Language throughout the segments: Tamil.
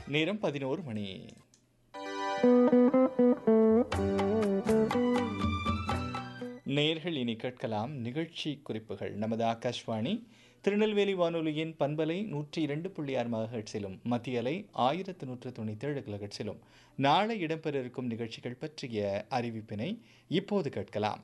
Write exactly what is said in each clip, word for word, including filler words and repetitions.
நேரம் பதினோரு மணி. நேர்கள் இனி கேட்கலாம் நிகழ்ச்சி குறிப்புகள். நமது ஆகாஷ்வாணி திருநெல்வேலி வானொலியின் பண்பலை நூற்றி இரண்டு புள்ளி ஆறு மெகாஹெர்ட்ஸிலும் மத்திய அலை ஆயிரத்து நூற்று தொண்ணூற்றி ஏழு கிலோஹெர்ட்ஸிலும் நாளை இடம்பெற இருக்கும் நிகழ்ச்சிகள் பற்றிய அறிவிப்பினை இப்போது கேட்கலாம்.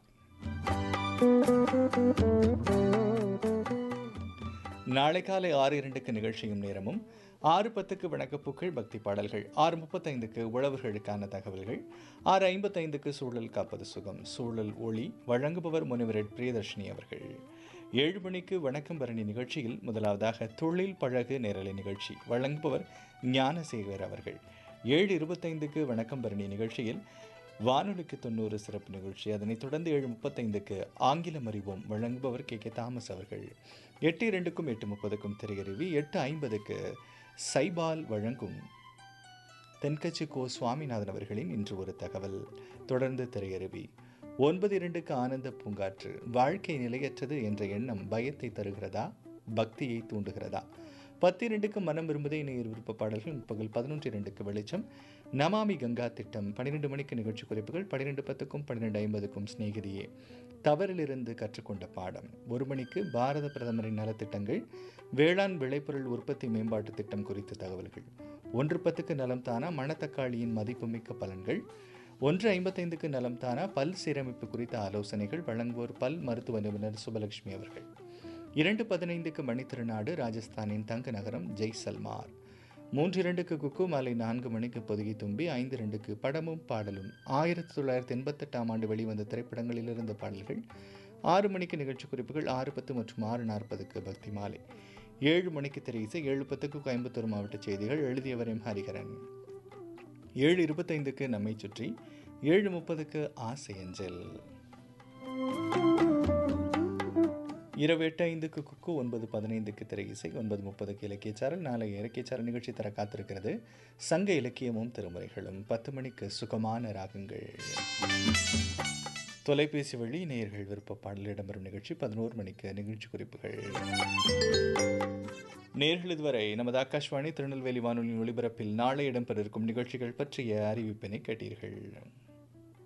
நாளை காலை ஆறு இரண்டுக்கு நிகழ்ச்சியும் நேரமும், ஆறு பத்துக்கு வணக்கப்பூக்கள் பக்தி பாடல்கள், ஆறு முப்பத்தைந்துக்கு உழவர்களுக்கான தகவல்கள், ஆறு ஐம்பத்தைந்துக்கு சூழல் காப்பது சுகம் சூழல் ஒளி வழங்குபவர் முனைவர் பிரியதர்ஷினி அவர்கள். ஏழு மணிக்கு வணக்கம் பரணி நிகழ்ச்சியில் முதலாவதாக தொழில் பழகு நேரலை நிகழ்ச்சி வழங்குபவர் ஞானசேகர் அவர்கள். ஏழு இருபத்தைந்துக்கு வணக்கம் பரணி நிகழ்ச்சியில் வானொலிக்கு தொண்ணூறு சிறப்பு நிகழ்ச்சி. அதனைத் தொடர்ந்து ஏழு முப்பத்தைந்துக்கு ஆங்கிலம் அறிவோம் வழங்குபவர் கே கே தாமஸ் அவர்கள். எட்டு இரண்டுக்கும் எட்டு முப்பதுக்கும் திரையறிவி. எட்டு ஐம்பதுக்கு சைபால் வழங்கும் தென்கட்சி கோ சுவாமிநாதன் அவர்களின் இன்று ஒரு தகவல். தொடர்ந்து திரையறிவி. ஒன்பது இரண்டுக்கு ஆனந்த பூங்காற்று. வாழ்க்கை நிலையற்றது என்ற எண்ணம் பயத்தை தருகிறதா, பக்தியை தூண்டுகிறதா? பத்து இரண்டுக்கு மனம் விரும்புதே நேர் விருப்ப பாடல்கள். முற்பகல் பதினொன்று இரண்டுக்கு வெளிச்சம் நமாமி கங்கா திட்டம். பன்னிரெண்டு மணிக்கு நிகழ்ச்சி குறிப்புகள். பன்னிரெண்டு பத்துக்கும் பன்னிரெண்டு ஐம்பதுக்கும் ஸ்நேகிதியே தவறிலிருந்து கற்றுக்கொண்ட பாடம். ஒரு மணிக்கு பாரத பிரதமரின் நலத்திட்டங்கள், வேளாண் விளைபொருள் உற்பத்தி மேம்பாட்டு திட்டம் குறித்த தகவல்கள். ஒன்று பத்துக்கு நலம் தானா மணத்தக்காளியின் மதிப்புமிக்க பலன்கள். ஒன்று ஐம்பத்தைந்துக்கு நலம் தானா பல் சீரமைப்பு குறித்த ஆலோசனைகள் வழங்குவோர் பல் மருத்துவ நிபுணர் சுபலட்சுமி அவர்கள். இரண்டு பதினைந்துக்கு மணித்திருநாடு ராஜஸ்தானின் தங்க நகரம் ஜெய்சல்மார். மூன்று இரண்டுக்கு குக்கு. மாலை நான்கு மணிக்கு பொதுகி தும்பி. ஐந்து இரண்டுக்கு படமும் பாடலும். ஆயிரத்தி தொள்ளாயிரத்தி எண்பத்தெட்டாம் ஆண்டு வெளிவந்த திரைப்படங்களில் இருந்த பாடல்கள். ஆறு மணிக்கு நிகழ்ச்சி குறிப்புகள். ஆறு பத்து மற்றும் ஆறு நாற்பதுக்கு பக்தி மாலை. ஏழு மணிக்கு திரையிசை. ஏழு பத்துக்கு கோயம்புத்தூர் மாவட்ட செய்திகள் எழுதியவர் எம் ஹரிகரன். ஏழு இருபத்தைந்துக்கு நம்மை சுற்றி. ஏழு முப்பதுக்கு ஆசை அஞ்சல். இரவு எட்டு ஐந்துக்கு குக்கு. ஒன்பது பதினைந்துக்கு திரை இசை. ஒன்பது முப்பதுக்கு இலக்கியச்சாரல். நாளை இலக்கியச்சாரல் நிகழ்ச்சி தர காத்திருக்கிறது சங்க இலக்கியமும் திருமுறைகளும். பத்து மணிக்கு சுகமான ராகங்கள். தொலைபேசி வழி நேயர்கள் விருப்ப பாடல் இடம்பெறும் நிகழ்ச்சி. பதினோரு மணிக்கு நிகழ்ச்சி குறிப்புகள். நேர்கள் இதுவரை நமது ஆகாஷ்வாணி திருநெல்வேலி வானொலியின் ஒளிபரப்பில் நாளை இடம்பெற இருக்கும் நிகழ்ச்சிகள் பற்றிய அறிவிப்பினை கேட்டீர்கள்.